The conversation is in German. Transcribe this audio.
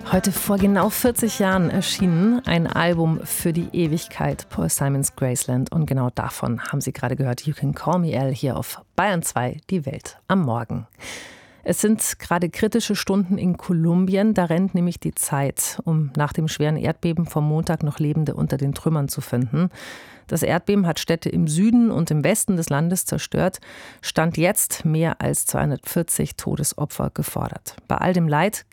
Heute vor genau 40 Jahren erschienen ein Album für die Ewigkeit, Paul Simons Graceland. Und genau davon haben Sie gerade gehört, You Can Call Me Al, hier auf Bayern 2, die Welt am Morgen. Es sind gerade kritische Stunden in Kolumbien. Da rennt nämlich die Zeit, um nach dem schweren Erdbeben vom Montag noch Lebende unter den Trümmern zu finden. Das Erdbeben hat Städte im Süden und im Westen des Landes zerstört. Stand jetzt mehr als 240 Todesopfer gefordert. Bei all dem Leid